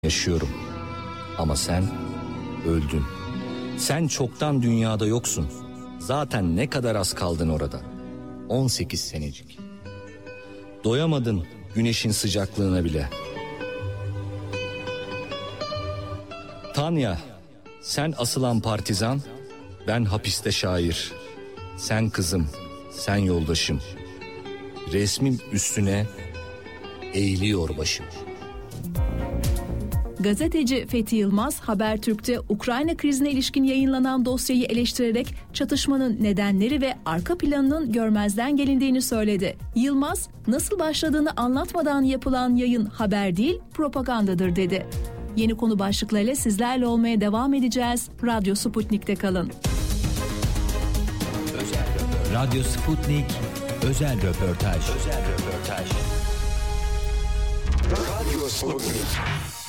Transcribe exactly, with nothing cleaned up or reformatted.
yaşıyorum. Ama sen öldün. Sen çoktan dünyada yoksun. Zaten ne kadar az kaldın orada. on sekiz senecik. Doyamadın güneşin sıcaklığına bile. Tanya, sen asılan partizan, ben hapiste şair. Sen kızım, sen yoldaşım. Resmim üstüne eğiliyor başım. Gazeteci Fethi Yılmaz, Habertürk'te Ukrayna krizine ilişkin yayınlanan dosyayı eleştirerek çatışmanın nedenleri ve arka planının görmezden gelindiğini söyledi. Yılmaz, nasıl başladığını anlatmadan yapılan yayın haber değil, propagandadır dedi. Yeni konu başlıklarıyla sizlerle olmaya devam edeceğiz. Radyo Sputnik'te kalın. Radyo Sputnik özel röportaj. Özel röportaj. Radyo Sputnik.